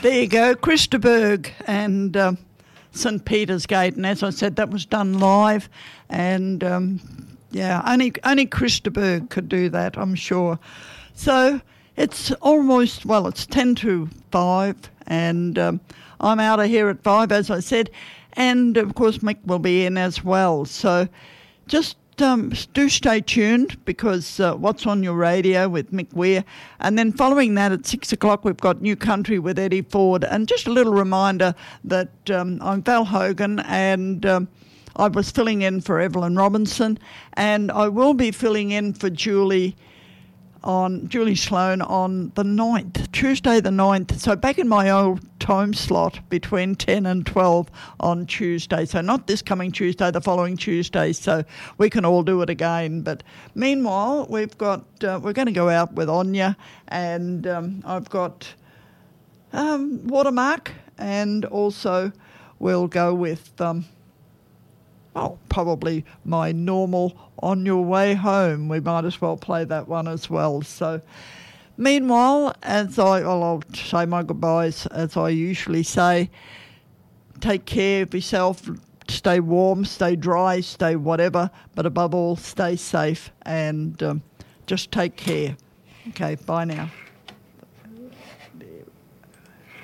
There you go, Christaberg and St Peter's Gate, and as I said, that was done live, and only Christaberg could do that, I'm sure. So it's it's 10 to 5, and I'm out of here at 5, as I said, and of course Mick will be in as well. So just do stay tuned, because What's on Your Radio with Mick Weir, and then following that at 6 o'clock we've got New Country with Eddie Ford. And just a little reminder that I'm Val Hogan, and I was filling in for Evelyn Robinson, and I will be filling in for Julie Sloan on the 9th, Tuesday the 9th. So back in my old time slot between 10 and 12 on Tuesday. So not this coming Tuesday, the following Tuesday, so we can all do it again. But meanwhile, we're going to go out with Anya, and I've got Watermark, and also we'll go with probably my normal On Your Way Home. We might as well play that one as well. So meanwhile, I'll say my goodbyes as I usually say. Take care of yourself. Stay warm, stay dry, stay whatever. But above all, stay safe, and just take care. Okay, bye now.